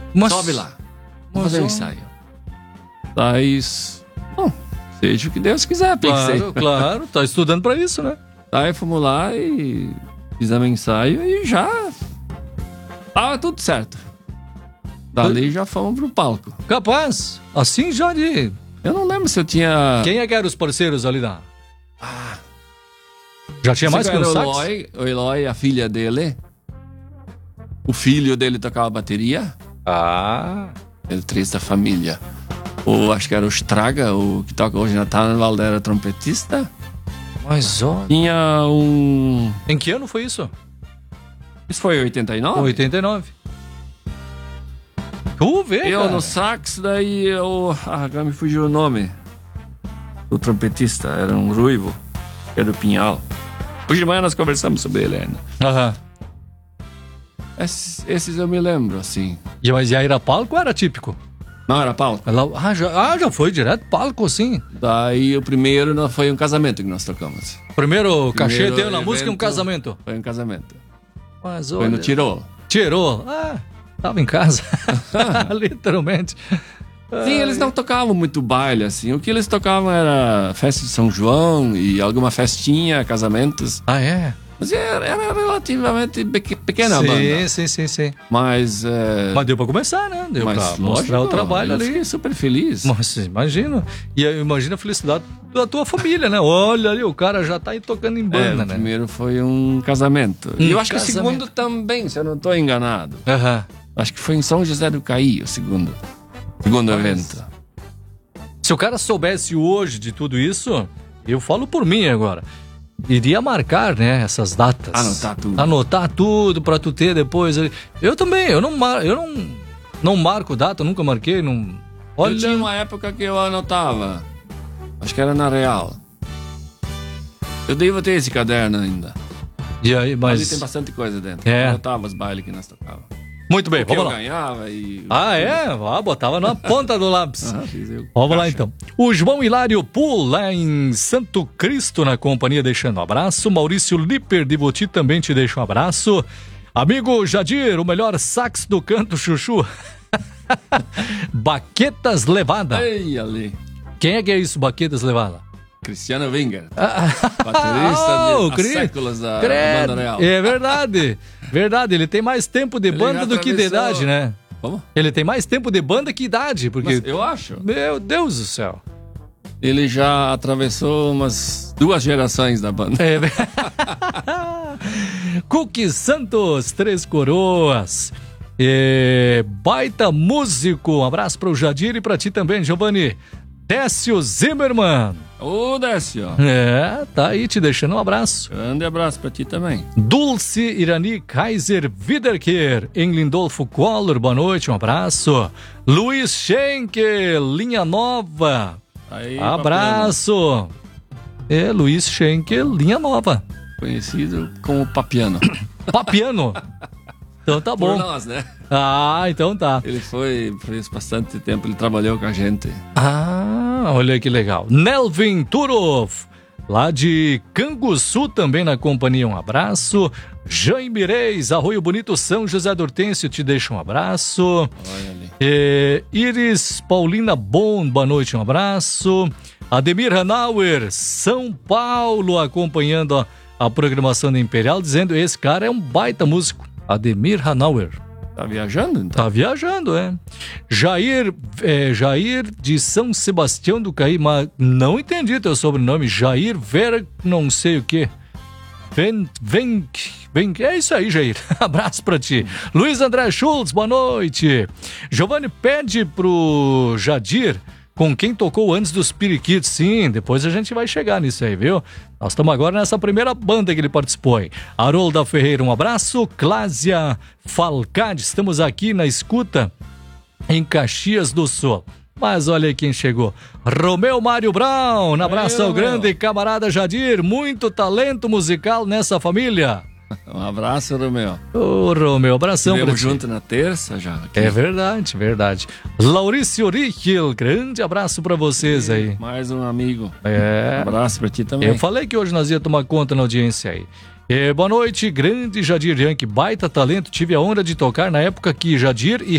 Sobe lá. Vamos fazer um ensaio. Daí, bom, seja o que Deus quiser, pensei. Claro, tá estudando pra isso, né? Daí fomos lá e fizemos o ensaio e já tava tudo certo. Dali já fomos pro palco. Capaz, assim já de... Eu não lembro se eu tinha... Quem é que eram os parceiros ali da... Já tinha mais que um sax? O Eloy, a filha dele. O filho dele tocava bateria. Ele três da família. Acho que era o Straga, o que toca hoje na Tarnval, era trompetista. Mas olha... Tinha um... Em que ano foi isso? Isso foi em 89? 89. Tu vê, Eu cara. no sax, daí eu... agora me fugiu o nome. O trompetista, era um ruivo. Que era do Pinhal. Hoje de manhã nós conversamos sobre ele ainda. Aham. Esses eu me lembro, assim. Mas já era palco ou era típico? Não, era palco. Já foi direto palco, assim. Daí o primeiro foi um casamento que nós tocamos. Primeiro cachê Primeiro teu na evento, música e um casamento. Foi um casamento. Mas Foi no Tirol. Tirou. Tava em casa. Literalmente. Sim, eles não tocavam muito baile, assim. O que eles tocavam era festa de São João e alguma festinha, casamentos. É? Mas era relativamente pequena a banda. Sim. Mas deu pra começar, né? Deu pra mostrar o trabalho ali. Eu fiquei super feliz. Mas imagina. E imagina a felicidade da tua família, né? Olha ali, o cara já tá aí tocando em banda, né? O primeiro foi um casamento. E eu acho que o segundo também, se eu não tô enganado. Acho que foi em São José do Caí, o segundo evento. Se o cara soubesse hoje de tudo isso, eu falo por mim agora, iria marcar, né, essas datas. Anotar tudo pra tu ter depois. Eu também, eu não marco data, nunca marquei. Olha... Eu tinha uma época que eu anotava. Acho que era na Real. Eu devo ter esse caderno ainda. E aí, mas... Ali tem bastante coisa dentro. Eu anotava os bailes que nós tocávamos. Muito bem, vamos lá. Eu ganhava e... botava na ponta do lápis. Vamos lá então. O João Hilário Pool, lá em Santo Cristo, na companhia, deixando um abraço. Maurício Liper de Boti também te deixa um abraço. Amigo Jadir, o melhor sax do canto chuchu. Baquetas Levada. Ei, ali. Quem é que é isso, Baquetas Levada? Cristiano Wenger, baterista de séculos da banda Real. É verdade, ele tem mais tempo de banda do que de idade, né? Como? Ele tem mais tempo de banda que idade, porque... Mas eu acho. Meu Deus do céu. Ele já atravessou umas 2 gerações da banda. Cookie Santos, Três Coroas. Baita músico. Um abraço para o Jadir e para ti também, Giovanni. Décio Zimmermann. Ô, Décio. Tá aí te deixando um abraço. Grande abraço pra ti também. Dulce Irani Kaiser Wiederkehr, em Lindolfo Collor, boa noite, um abraço. Luiz Schenkel, Linha Nova. Aí, abraço. Luiz Schenkel, Linha Nova. Conhecido como Papiano. Papiano? Então tá bom. Por nós, né? Então tá. Ele fez bastante tempo, ele trabalhou com a gente. Olha que legal. Nelvin Turov, lá de Canguçu, também na companhia, um abraço. Jaime Reis, Arroio Bonito, São José do Hortêncio, te deixa um abraço. Olha ali. Iris Paulina Bon, boa noite, um abraço. Ademir Hanauer, São Paulo, acompanhando a programação da Imperial, dizendo esse cara é um baita músico. Ademir Hanauer. Tá viajando, então? Tá viajando, Jair de São Sebastião do Caí, mas não entendi teu sobrenome. Jair Ver não sei o quê. É isso aí, Jair. Abraço pra ti. Luiz André Schultz, boa noite. Giovanni pede pro Jadir com quem tocou antes dos Periquitos. Sim, depois a gente vai chegar nisso aí, viu? Nós estamos agora nessa primeira banda que ele participou. Harolda Ferreira, um abraço. Clásia Falcade, estamos aqui na escuta em Caxias do Sul. Mas olha aí quem chegou. Romeu Mário Brown, um abraço ao grande camarada Jadir. Muito talento musical nessa família. Um abraço, Romeu. Ô, Romeu, abração pra ti. Estivemos junto na terça já. Aqui. É verdade. Laurício Richel, grande abraço pra vocês aí. Mais um amigo. Um abraço pra ti também. Eu falei que hoje nós ia tomar conta na audiência aí. Boa noite, grande Jadir Yankee, baita talento. Tive a honra de tocar na época que Jadir e